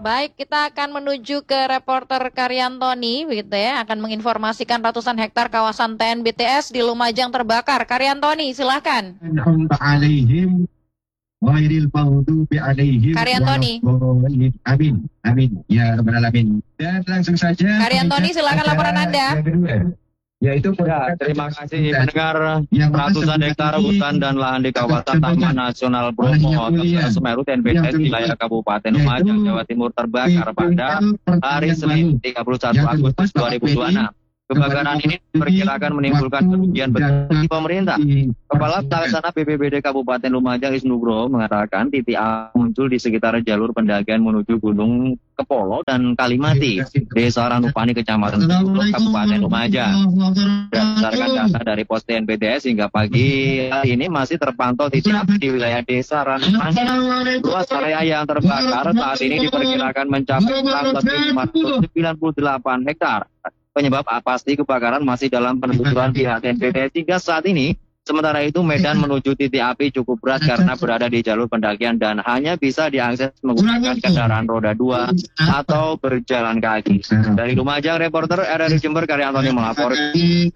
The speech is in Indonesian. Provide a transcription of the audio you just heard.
Baik, kita akan menuju ke reporter Karyantoni, begitu ya, akan menginformasikan ratusan hektar kawasan TNBTS di Lumajang terbakar. Karyantoni, silahkan. Karyantoni. Amin. Ya Rabbal Alamin. Dan langsung saja. Karyantoni, silakan laporan Anda. Yaitu terima kasih mendengar ratusan hektar hutan dan lahan di kawasan Taman Nasional Bromo Semeru TNBTS wilayah Kabupaten Lumajang, Jawa Timur terbakar pada hari Senin 31 Agustus 2026. Kebakaran ini diperkirakan menimbulkan kerugian bagi pemerintah. Kepala Pelaksana BPBD Kabupaten Lumajang Isnugroho mengatakan titik api muncul di sekitar jalur pendakian menuju Gunung Kepolo dan Kalimati, Desa Ranupani, Kecamatan Susuruh, Kabupaten Lumajang. Berdasarkan data dari pos TNBTS hingga pagi hari ini masih terpantau titik api di wilayah Desa Ranupani. Luas area yang terbakar saat ini diperkirakan mencapai 498 hektar. Penyebab pasti kebakaran masih dalam penelusuran pihak TNBTS hingga saat ini. Sementara itu medan menuju titik api cukup berat karena berada di jalur pendakian dan hanya bisa diakses menggunakan kendaraan roda 2 atau berjalan kaki. Dari Lumajang, reporter RRI Jember Karyantoni melapor.